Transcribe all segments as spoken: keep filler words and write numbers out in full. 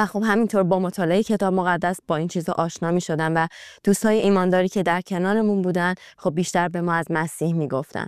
و خب همینطور با مطالعه کتاب مقدس با این چیزا آشنا می‌شدم و دوستای ایمانداری که در کنارمون بودن خب بیشتر به ما از مسیح میگفتن،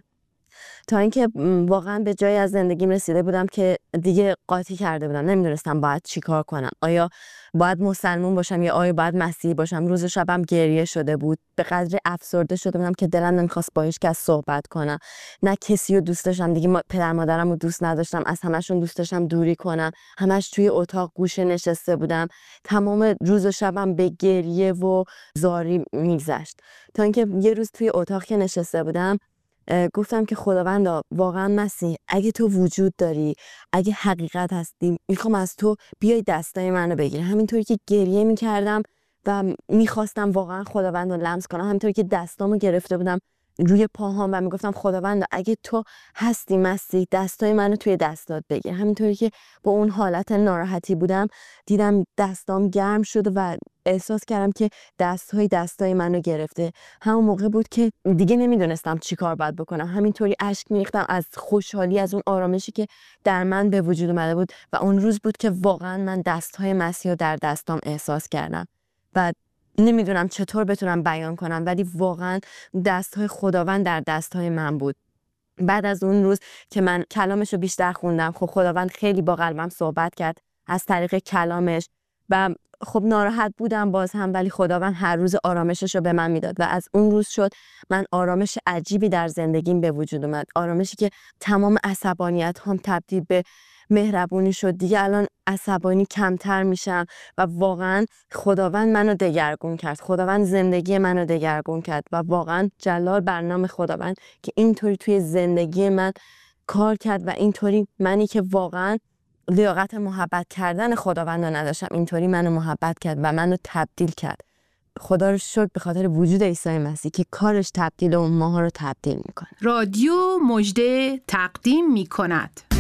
تا اینکه واقعا به جایی از زندگیم رسیده بودم که دیگه قاطی کرده بودم، نمیدونستم باید چی کار کنم، آیا باید مسلمون باشم یا آیا باید مسیحی باشم. روز و شبم گریه شده بود، به قدر افسرده شده بودم که دلم نمیخواست با هیچ کس صحبت کنم، نه کسی رو دوست داشتم دیگه، پدر مادرم رو دوست نداشتم، از همشون دوست داشتم دوری کنم، همش توی اتاق گوشه نشسته بودم، تمام روز و شبم به گریه و زاری میگذشت. تا اینکه یه روز توی اتاق که نشسته بودم گفتم که خداوندا واقعا مسیح اگه تو وجود داری، اگه حقیقت هستی، میخوام از تو بیای دستای منو بگیری. همینطوری که گریه میکردم و میخواستم واقعا خداوند رو لمس کنم، همینطوری که دستامو گرفته بودم روی پاهام و میگفتم خداوندا اگه تو هستی مسیح، دستای منو توی دستات بگیر. همینطوری که با اون حالت ناراحتی بودم دیدم دستام گرم شد و احساس کردم که دستای دستای منو گرفته. همون موقع بود که دیگه نمیدونستم چی کار باید بکنم، همینطوری اشک میریختم از خوشحالی، از اون آرامشی که در من به وجود اومده بود و اون روز بود که واقعا من دستهای مسیح رو در دستام احساس کردم و نمیدونم چطور بتونم بیان کنم، ولی واقعا دستهای خداوند در دستهای من بود. بعد از اون روز که من کلامش رو بیشتر خوندم، خب خداوند خیلی با قلبم صحبت کرد از طریق کلامش و خب ناراحت بودم باز هم، ولی خداوند هر روز آرامشش رو به من میداد و از اون روز شد من آرامش عجیبی در زندگیم به وجود اومد، آرامشی که تمام عصبانیت هم تبدیل به مهربونی شد. دیگه الان عصبانی کمتر میشم و واقعا خداوند منو دگرگون کرد، خداوند زندگی منو دگرگون کرد و واقعا جلال بر نام خداوند که اینطوری توی زندگی من کار کرد و اینطوری منی که واقعا لیاقت محبت کردن خداوند رو نداشتم اینطوری منو محبت کرد و منو تبدیل کرد. خدا رو شکر به خاطر وجود عیسی مسیح که کارش تبدیل اون ماها رو تبدیل میکنه. رادیو مژده تقدیم میکند.